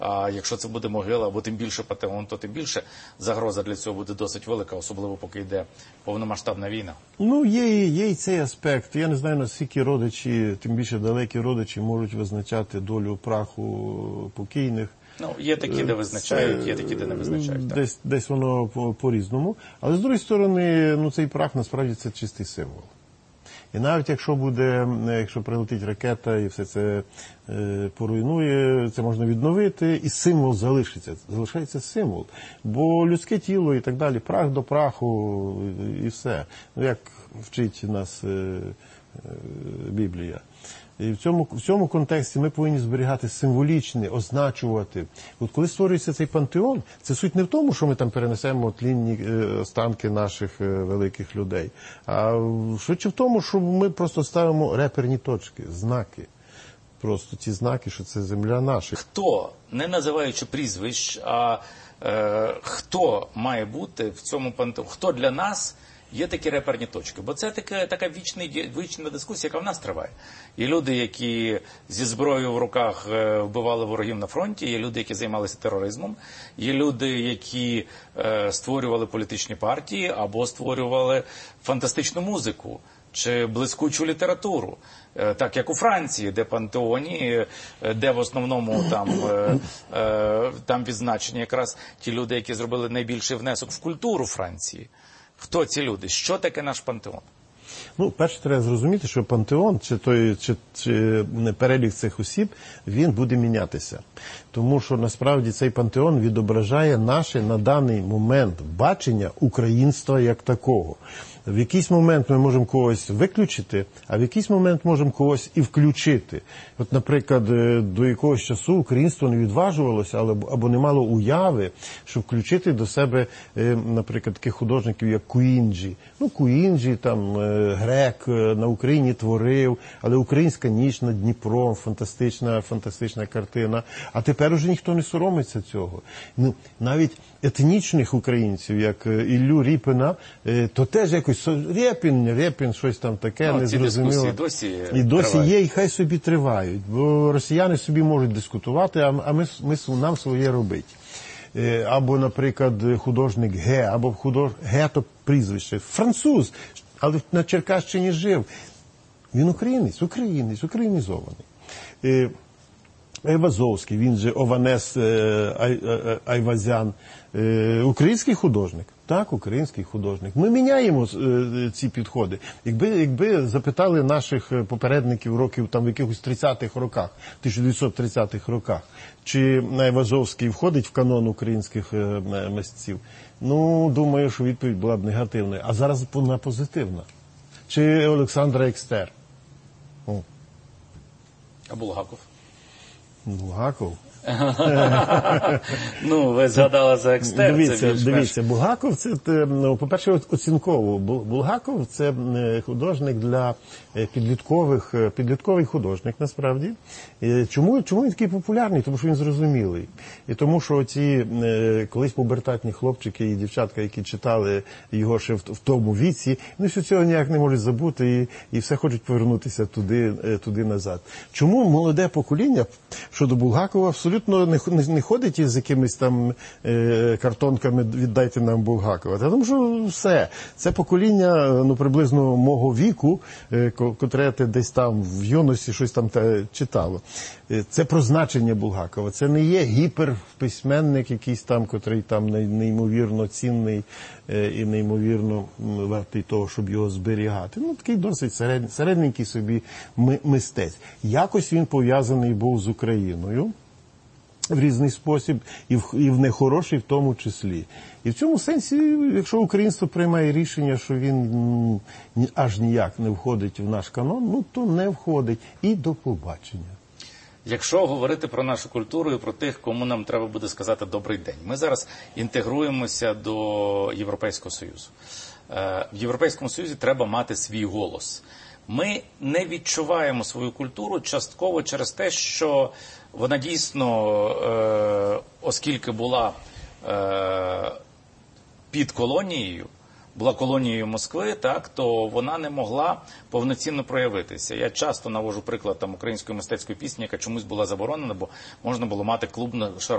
А якщо це буде могила, або тим більше пантеон, то тим більше загроза для цього буде досить велика, особливо поки йде повномасштабна війна. Ну, є і цей аспект. Я не знаю, наскільки родичі, тим більше далекі родичі, можуть визначати долю праху покійних. Ну, є такі, де визначають, є такі, де не визначають. Так. Десь воно по-різному. Але, з другої сторони, ну, цей прах, насправді, це чистий символ. І навіть якщо прилетить ракета і все це поруйнує, це можна відновити, і символ залишиться. Залишається символ. Бо людське тіло і так далі, прах до праху і все. Ну, як вчить нас Біблія. І в цьому контексті ми повинні зберігати символічне, означувати. От коли створюється цей пантеон, це суть не в тому, що ми там перенесемо тлінні останки наших великих людей, а швидше в тому, що ми просто ставимо реперні точки, знаки. Просто ті знаки, що це земля наша. Хто, не називаючи прізвищ, а хто має бути в цьому пантеоні, хто для нас є такі реперні точки? Бо це така вічна дискусія, яка в нас триває. Є люди, які зі зброєю в руках вбивали ворогів на фронті, є люди, які займалися тероризмом, є люди, які створювали політичні партії або створювали фантастичну музику чи блискучу літературу. Так як у Франції, де пантеоні, де в основному там відзначені якраз ті люди, які зробили найбільший внесок в культуру Франції. Хто ці люди? Що таке наш пантеон? Ну, перше, треба зрозуміти, що пантеон, чи перелік цих осіб, він буде мінятися. Тому що, насправді, цей пантеон відображає наше на даний момент бачення українства як такого. В якийсь момент ми можемо когось виключити, а в якийсь момент можемо когось і включити. От, наприклад, до якогось часу українство не відважувалося або не мало уяви, щоб включити до себе, наприклад, таких художників, як Куінджі. Ну, Куінджі, там, грек, на Україні творив, але «Українська ніч над Дніпром», фантастична картина. А тепер уже ніхто не соромиться цього. Ну, навіть етнічних українців, як Іллю Рєпіна, то теж якось Рєпін, щось там таке, незрозуміло. І досі є, і хай собі тривають. Бо росіяни собі можуть дискутувати, а нам своє робить. Або, наприклад, художник Ге, або Ге – то прізвище. Француз, але на Черкащині жив. Він українізований. Айвазовський, він же Ованес Айвазян, український художник. Так, український художник. Ми міняємо ці підходи. Якби запитали наших попередників років там в якихось 30-х роках, 1930-х роках, чи Айвазовський входить в канон українських митців, ну, думаю, що відповідь була б негативною. А зараз вона позитивна. Чи Олександр Екстер. А Булгаков? Булгаков? Ну, ви згадали за Екстер. Дивіться, Булгаков це, по-перше, оцінково. Булгаков це художник для підлітковий художник, насправді. Чому він такий популярний? Тому що він зрозумілий. І тому що ці колись пубертатні хлопчики і дівчатка, які читали його ще в тому віці, вони все цього ніяк не можуть забути і все хочуть повернутися туди назад. Чому молоде покоління щодо Булгакова абсолютно не ходить із якимись там картонками «віддайте нам Булгакова». Тому що все. Це покоління, ну, приблизно мого віку, котре десь там в юності щось там читало. Це про значення Булгакова. Це не є гіперписьменник якийсь там, котрий там неймовірно цінний і неймовірно вартий того, щоб його зберігати. Ну, такий досить середненький собі мистець. Якось він пов'язаний був з Україною в різний спосіб, і в нехороший в тому числі. І в цьому сенсі, якщо українство приймає рішення, що він аж ніяк не входить в наш канон, ну, то не входить. І до побачення. Якщо говорити про нашу культуру і про тих, кому нам треба буде сказати «добрий день». Ми зараз інтегруємося до Європейського Союзу. В Європейському Союзі треба мати свій голос. Ми не відчуваємо свою культуру частково через те, що вона дійсно, оскільки була під колонією, була колонією Москви, так, то вона не могла повноцінно проявитися. Я часто навожу приклад там української мистецької пісні, яка чомусь була заборонена, бо можна було мати клуб на